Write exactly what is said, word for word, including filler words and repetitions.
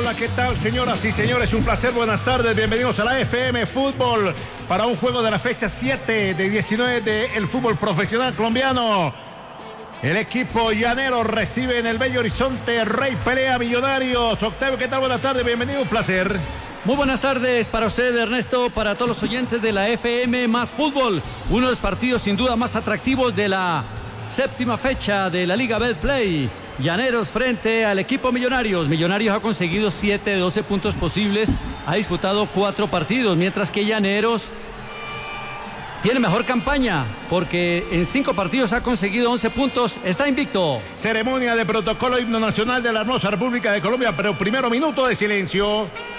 Hola, ¿qué tal, señoras y señores? Un placer, buenas tardes, bienvenidos a la F M Fútbol para un juego de la fecha siete de diecinueve del fútbol profesional colombiano. El equipo llanero recibe en el Bello Horizonte Rey Pelea Millonarios. Octavio, ¿qué tal? Buenas tardes, bienvenido, un placer. Muy buenas tardes para usted, Ernesto, para todos los oyentes de la F M más Fútbol. Uno de los partidos sin duda más atractivos de la séptima fecha de la Liga Betplay. Llaneros frente al equipo Millonarios. Millonarios ha conseguido siete de doce puntos posibles, ha disputado cuatro partidos, mientras que Llaneros tiene mejor campaña porque en cinco partidos ha conseguido once puntos, está invicto. Ceremonia de protocolo himno nacional de la hermosa República de Colombia, pero primero minuto de silencio.